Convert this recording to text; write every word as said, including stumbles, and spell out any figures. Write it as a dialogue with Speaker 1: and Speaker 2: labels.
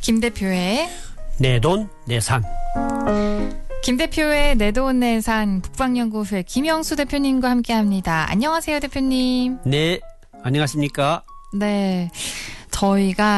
Speaker 1: 김 대표의
Speaker 2: 내 돈, 내 산.
Speaker 1: 김 대표의 내 돈 내 산 북방연구소의 김영수 대표님과 함께합니다. 안녕하세요, 대표님.
Speaker 2: 네, 안녕하십니까?
Speaker 1: 네, 저희가